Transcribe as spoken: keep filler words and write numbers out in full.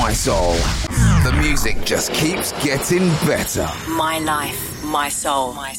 my soul. The music just keeps getting better. My life, my soul. My